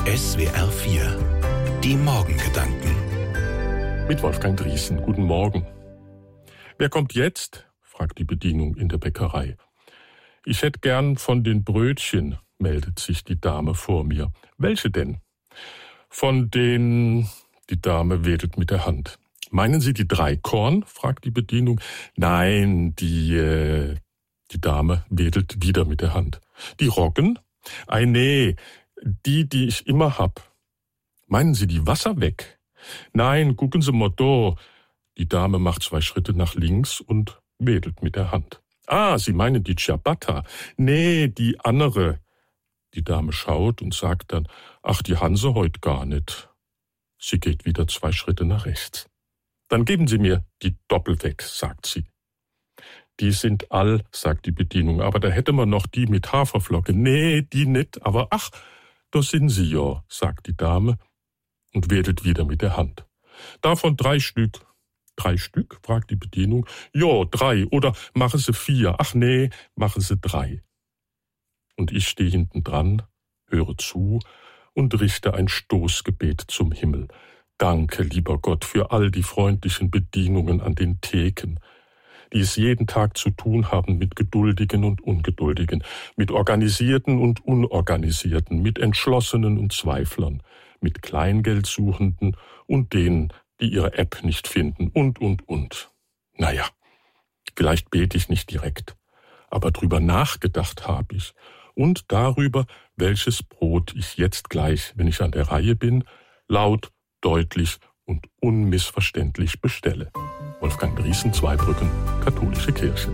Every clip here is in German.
SWR 4, die Morgengedanken. Mit Wolfgang Driesen. Guten Morgen. Wer kommt jetzt? Fragt die Bedienung in der Bäckerei. Ich hätte gern von den Brötchen, meldet sich die Dame vor mir. Welche denn? Von den... Die Dame wedelt mit der Hand. Meinen Sie die Dreikorn? Fragt die Bedienung. Nein, die Dame wedelt wieder mit der Hand. Die Roggen? Ei, nee, die ich immer hab. Meinen Sie die Wasserweg? Nein, gucken Sie mal da. Die Dame macht 2 Schritte nach links und wedelt mit der Hand. Ah, Sie meinen die Ciabatta? Nee, die andere. Die Dame schaut und sagt dann, ach, die han sie heut gar nicht. Sie geht wieder 2 Schritte nach rechts. Dann geben Sie mir die Doppelweg, sagt sie. Die sind all, sagt die Bedienung, aber da hätte man noch die mit Haferflocke. Nee, die nicht, aber ach, da sind sie ja, sagt die Dame und wedelt wieder mit der Hand. Davon 3 Stück. 3 Stück, fragt die Bedienung. Ja, 3, oder machen Sie 4. Ach nee, machen Sie 3. Und ich stehe hinten dran, höre zu und richte ein Stoßgebet zum Himmel. Danke, lieber Gott, für all die freundlichen Bedienungen an den Theken, die es jeden Tag zu tun haben mit Geduldigen und Ungeduldigen, mit Organisierten und Unorganisierten, mit Entschlossenen und Zweiflern, mit Kleingeldsuchenden und denen, die ihre App nicht finden und. Naja, vielleicht bete ich nicht direkt, aber drüber nachgedacht habe ich und darüber, welches Brot ich jetzt gleich, wenn ich an der Reihe bin, laut, deutlich und unmissverständlich bestelle. Wolfgang Driesen, Zweibrücken, Katholische Kirche.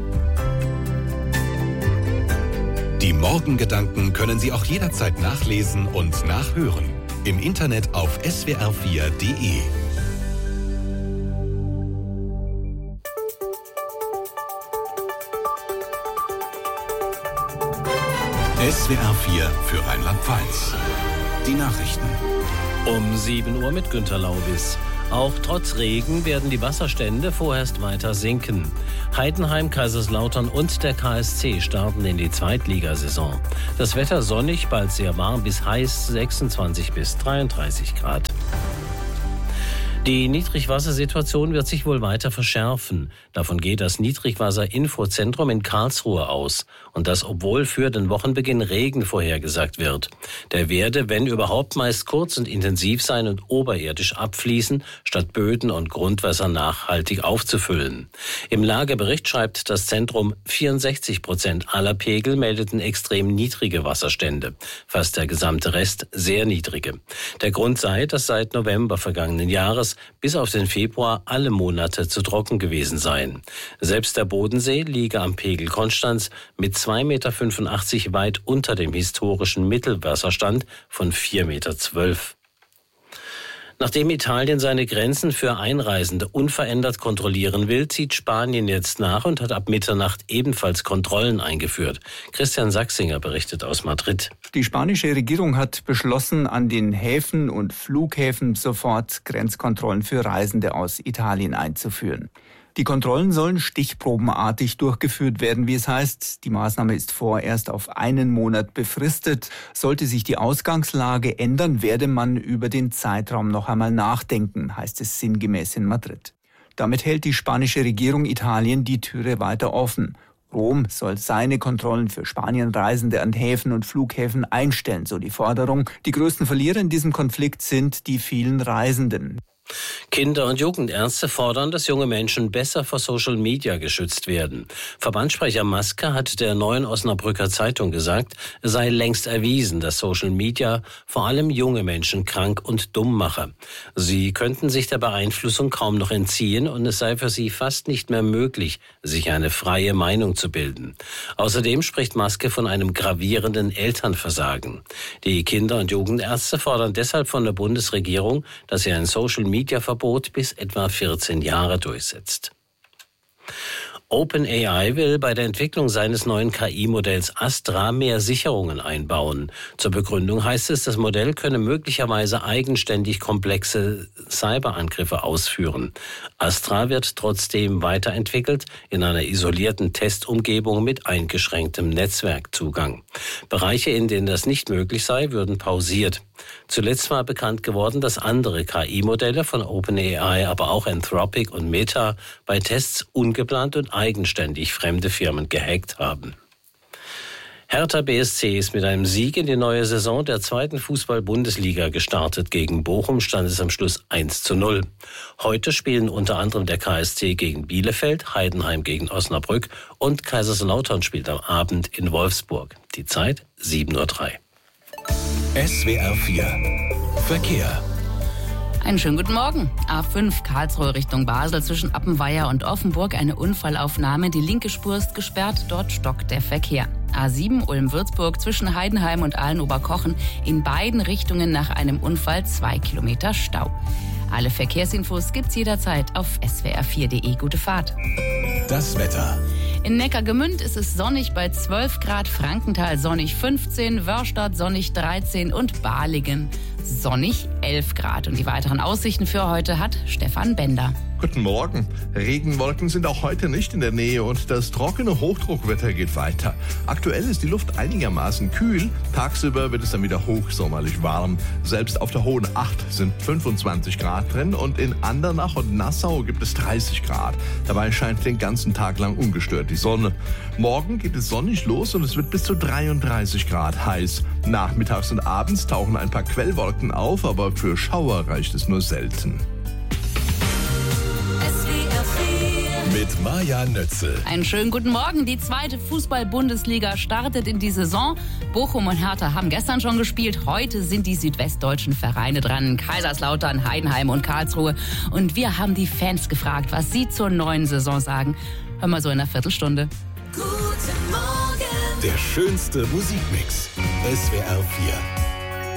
Die Morgengedanken können Sie auch jederzeit nachlesen und nachhören. Im Internet auf swr4.de. SWR 4 für Rheinland-Pfalz. Die Nachrichten. Um 7 Uhr mit Günter Laubis. Auch trotz Regen werden die Wasserstände vorerst weiter sinken. Heidenheim, Kaiserslautern und der KSC starten in die Zweitligasaison. Das Wetter sonnig, bald sehr warm bis heiß, 26 bis 33 Grad. Die Niedrigwassersituation wird sich wohl weiter verschärfen. Davon geht das Niedrigwasser-Infozentrum in Karlsruhe aus. Und das, obwohl für den Wochenbeginn Regen vorhergesagt wird. Der werde, wenn überhaupt, meist kurz und intensiv sein und oberirdisch abfließen, statt Böden und Grundwasser nachhaltig aufzufüllen. Im Lagebericht schreibt das Zentrum, 64% aller Pegel meldeten extrem niedrige Wasserstände. Fast der gesamte Rest sehr niedrige. Der Grund sei, dass seit November vergangenen Jahres bis auf den Februar alle Monate zu trocken gewesen seien. Selbst der Bodensee liege am Pegel Konstanz mit 2,85 Meter weit unter dem historischen Mittelwasserstand von 4,12 Meter. Nachdem Italien seine Grenzen für Einreisende unverändert kontrollieren will, zieht Spanien jetzt nach und hat ab Mitternacht ebenfalls Kontrollen eingeführt. Christian Sachsinger berichtet aus Madrid. Die spanische Regierung hat beschlossen, an den Häfen und Flughäfen sofort Grenzkontrollen für Reisende aus Italien einzuführen. Die Kontrollen sollen stichprobenartig durchgeführt werden, wie es heißt. Die Maßnahme ist vorerst auf 1 Monat befristet. Sollte sich die Ausgangslage ändern, werde man über den Zeitraum noch einmal nachdenken, heißt es sinngemäß in Madrid. Damit hält die spanische Regierung Italien die Türe weiter offen. Rom soll seine Kontrollen für Spanienreisende an Häfen und Flughäfen einstellen, so die Forderung. Die größten Verlierer in diesem Konflikt sind die vielen Reisenden. Kinder- und Jugendärzte fordern, dass junge Menschen besser vor Social Media geschützt werden. Verbandssprecher Maske hat der Neuen Osnabrücker Zeitung gesagt, es sei längst erwiesen, dass Social Media vor allem junge Menschen krank und dumm mache. Sie könnten sich der Beeinflussung kaum noch entziehen und es sei für sie fast nicht mehr möglich, sich eine freie Meinung zu bilden. Außerdem spricht Maske von einem gravierenden Elternversagen. Die Kinder- und Jugendärzte fordern deshalb von der Bundesregierung, dass sie ein Social-Media-Verbot bis etwa 14 Jahre durchsetzt. OpenAI will bei der Entwicklung seines neuen KI-Modells Astra mehr Sicherungen einbauen. Zur Begründung heißt es, das Modell könne möglicherweise eigenständig komplexe Cyberangriffe ausführen. Astra wird trotzdem weiterentwickelt in einer isolierten Testumgebung mit eingeschränktem Netzwerkzugang. Bereiche, in denen das nicht möglich sei, würden pausiert. Zuletzt war bekannt geworden, dass andere KI-Modelle von OpenAI, aber auch Anthropic und Meta bei Tests ungeplant und eigenständig fremde Firmen gehackt haben. Hertha BSC ist mit einem Sieg in die neue Saison der 2. Fußball-Bundesliga gestartet. Gegen Bochum stand es am Schluss 1:0. Heute spielen unter anderem der KSC gegen Bielefeld, Heidenheim gegen Osnabrück und Kaiserslautern spielt am Abend in Wolfsburg. Die Zeit 7:03 Uhr. SWR 4 Verkehr. Einen schönen guten Morgen. A5 Karlsruhe Richtung Basel zwischen Appenweier und Offenburg eine Unfallaufnahme. Die linke Spur ist gesperrt, dort stockt der Verkehr. A7 Ulm-Würzburg zwischen Heidenheim und Aalen-Oberkochen in beiden Richtungen nach einem Unfall 2 Kilometer Stau. Alle Verkehrsinfos gibt's jederzeit auf swr4.de. Gute Fahrt. Das Wetter. In Neckargemünd ist es sonnig bei 12 Grad, Frankenthal sonnig 15, Wörstadt sonnig 13 und Balingen sonnig 11 Grad. Und die weiteren Aussichten für heute hat Stefan Bender. Guten Morgen. Regenwolken sind auch heute nicht in der Nähe und das trockene Hochdruckwetter geht weiter. Aktuell ist die Luft einigermaßen kühl. Tagsüber wird es dann wieder hochsommerlich warm. Selbst auf der Hohen Acht sind 25 Grad drin und in Andernach und Nassau gibt es 30 Grad. Dabei scheint den ganzen Tag lang ungestört die Sonne. Morgen geht es sonnig los und es wird bis zu 33 Grad heiß. Nachmittags und abends tauchen ein paar Quellwolken auf, aber für Schauer reicht es nur selten. Mit Maja Nötzel. Einen schönen guten Morgen. Die 2. Fußball-Bundesliga startet in die Saison. Bochum und Hertha haben gestern schon gespielt. Heute sind die südwestdeutschen Vereine dran. Kaiserslautern, Heidenheim und Karlsruhe. Und wir haben die Fans gefragt, was sie zur neuen Saison sagen. Hören wir so in einer Viertelstunde. Guten Morgen. Der schönste Musikmix. SWR 4.